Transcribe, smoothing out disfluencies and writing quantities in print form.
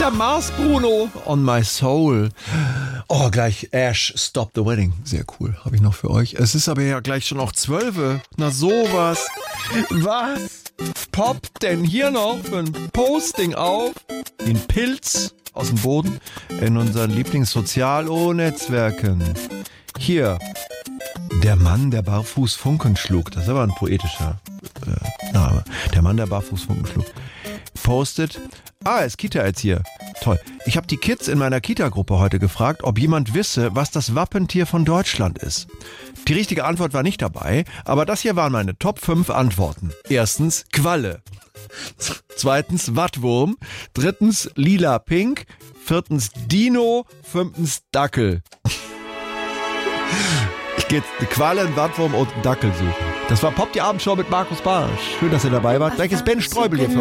der Mars, Bruno. On my soul. Oh, gleich Ash, Stop the Wedding. Sehr cool, habe ich noch für euch. Es ist aber ja gleich schon auch 12. Na sowas. Was poppt denn hier noch für ein Posting auf? Wie ein Pilz aus dem Boden in unseren Lieblingssozial-O-Netzwerken. Hier, der Mann, der barfuß Funken schlug. Das ist aber ein poetischer Name. Der Mann, der barfuß Funken schlug. Postet, er ist Kita-Erzieher. Toll. Ich habe die Kids in meiner Kita-Gruppe heute gefragt, ob jemand wisse, was das Wappentier von Deutschland ist. Die richtige Antwort war nicht dabei, aber das hier waren meine Top 5 Antworten. Erstens, Qualle. Zweitens, Wattwurm. Drittens, Lila-Pink. Viertens, Dino. Fünftens, Dackel. Ich gehe jetzt eine Qualle, einen Wattwurm und einen Dackel suchen. Das war Pop, die Abendshow mit Markus Barsch. Schön, dass ihr dabei wart. Gleich ist Ben Streubel hier für